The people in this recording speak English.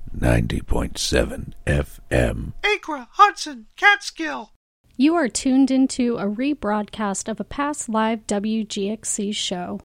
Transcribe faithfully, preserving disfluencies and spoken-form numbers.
ninety point seven F M. Acra, Hudson, Catskill. You are tuned into a rebroadcast of a past live W G X C show.